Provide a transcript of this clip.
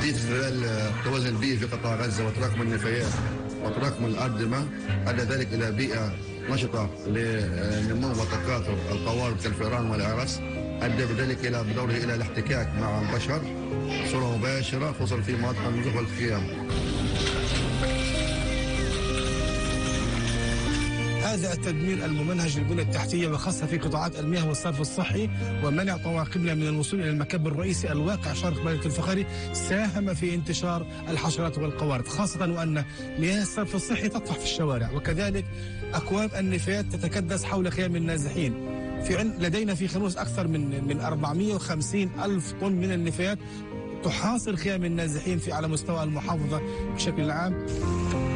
تحديث خلال التوازن البيئي في قطاع غزة وتراكم النفايات وتراكم الأردمة أدى ذلك إلى بيئة نشطة لنمو وتكاثر القوارض كالفئران والأعرس، أدى بذلك بدوره إلى الاحتكاك مع البشر بصورة مباشرة، خصوصا في مناطق النزوح والخيام. هذا التدمير الممنهج للبنى التحتية وخاصة في قطاعات المياه والصرف الصحي ومنع طواقمنا من الوصول إلى المكب الرئيسي الواقع شرق بلدة الفخاري ساهم في انتشار الحشرات والقوارض، خاصة وأن مياه الصرف الصحي تطفح في الشوارع، وكذلك أكواب النفايات تتكدس حول خيام النازحين. لدينا في خنوس أكثر من 450 ألف طن من النفايات تحاصر خيام النازحين على مستوى المحافظة بشكل عام.